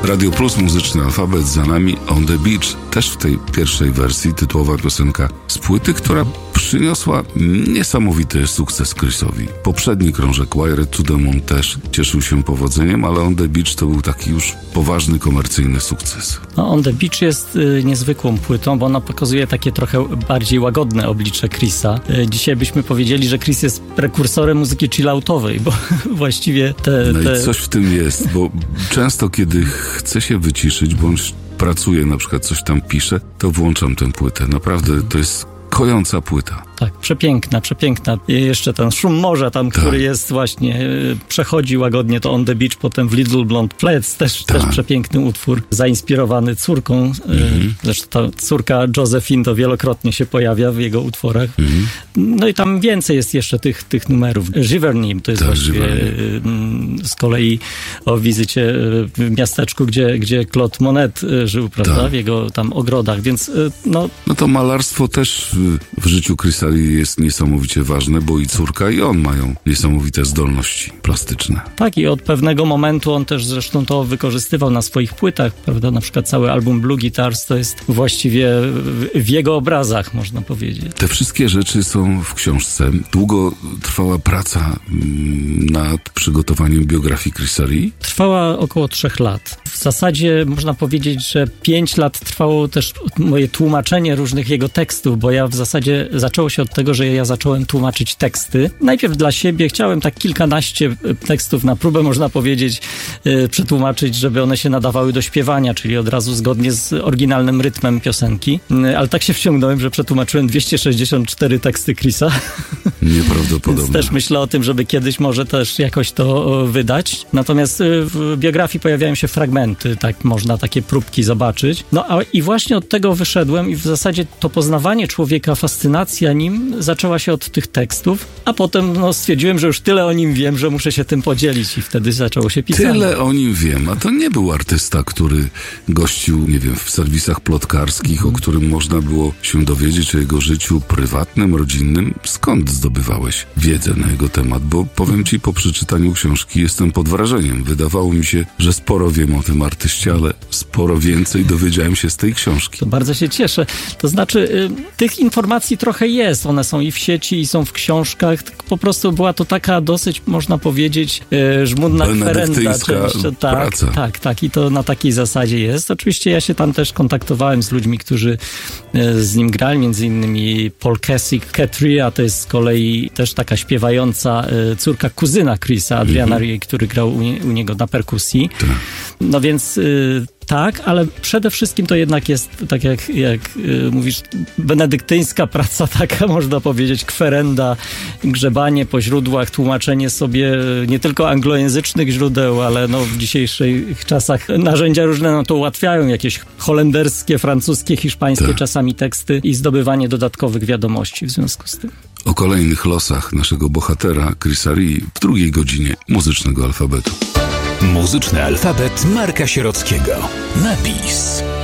Radio Plus, muzyczny alfabet, za nami On the Beach. Też w tej pierwszej wersji tytułowa piosenka z płyty, która przyniosła niesamowity sukces Chrisowi. Poprzedni krążek Wired to the Moon też cieszył się powodzeniem, ale On the Beach to był taki już poważny, komercyjny sukces. No, On the Beach jest niezwykłą płytą, bo ona pokazuje takie trochę bardziej łagodne oblicze Chrisa. Dzisiaj byśmy powiedzieli, że Chris jest prekursorem muzyki chilloutowej, bo właściwie i coś w tym jest, bo często kiedy chcę się wyciszyć, bądź pracuję, na przykład coś tam piszę, to włączam tę płytę. Naprawdę to jest kojąca płyta. Tak, przepiękna. I jeszcze ten szum morza tam, który jest właśnie, przechodzi łagodnie to On the Beach, potem w Little Blonde Flats, też przepiękny utwór, zainspirowany córką. Zresztą ta córka Josephine to wielokrotnie się pojawia w jego utworach. No i tam więcej jest jeszcze tych numerów. Giverny to jest właściwie z kolei o wizycie w miasteczku, gdzie Claude Monet żył, prawda, w jego tam ogrodach, więc no to malarstwo też w życiu Chrisa jest niesamowicie ważne, bo i córka, i on mają niesamowite zdolności plastyczne. Tak, i od pewnego momentu on też zresztą to wykorzystywał na swoich płytach, prawda? Na przykład cały album Blue Guitars to jest właściwie w jego obrazach, można powiedzieć. Te wszystkie rzeczy są w książce. Długo trwała praca nad przygotowaniem biografii Chrisa Rea? Trwała około 3 lat. W zasadzie można powiedzieć, że 5 lat trwało też moje tłumaczenie różnych jego tekstów, bo ja w zasadzie zaczęło się od tego, że ja zacząłem tłumaczyć teksty. Najpierw dla siebie chciałem tak kilkanaście tekstów na próbę, można powiedzieć, przetłumaczyć, żeby one się nadawały do śpiewania, czyli od razu zgodnie z oryginalnym rytmem piosenki. Ale tak się wciągnąłem, że przetłumaczyłem 264 teksty Chrisa. Nieprawdopodobne. Więc też myślę o tym, żeby kiedyś może też jakoś to wydać. Natomiast w biografii pojawiają się fragmenty, tak można takie próbki zobaczyć. No i właśnie od tego wyszedłem i w zasadzie to poznawanie człowieka, fascynacja nim zaczęła się od tych tekstów, a potem stwierdziłem, że już tyle o nim wiem, że muszę się tym podzielić i wtedy zaczęło się pisanie. Tyle o nim wiem, a to nie był artysta, który gościł, nie wiem, w serwisach plotkarskich, o którym można było się dowiedzieć o jego życiu prywatnym, rodzinnym. Skąd zdobywałeś wiedzę na jego temat? Bo powiem ci, po przeczytaniu książki jestem pod wrażeniem. Wydawało mi się, że sporo wiem o tym artyście, ale sporo więcej dowiedziałem się z tej książki. To bardzo się cieszę. To znaczy, tych informacji trochę jest. One są i w sieci, i są w książkach. Po prostu była to taka dosyć, można powiedzieć, żmudna kwerenda. Praca. Tak. I to na takiej zasadzie jest. Oczywiście ja się tam też kontaktowałem z ludźmi, którzy z nim grali, między innymi Paul Kessick. Cat Rea to jest z kolei też taka śpiewająca córka kuzyna Chrisa, Adriana Rea, który grał u niego na perkusji. No więc tak, ale przede wszystkim to jednak jest, tak jak mówisz, benedyktyńska praca, taka można powiedzieć, kwerenda, grzebanie po źródłach, tłumaczenie sobie nie tylko anglojęzycznych źródeł, ale w dzisiejszych czasach narzędzia różne to ułatwiają, jakieś holenderskie, francuskie, hiszpańskie czasami teksty i zdobywanie dodatkowych wiadomości w związku z tym. O kolejnych losach naszego bohatera Chrisa Rea w drugiej godzinie muzycznego alfabetu. Muzyczny alfabet Marka Sierockiego. Napis.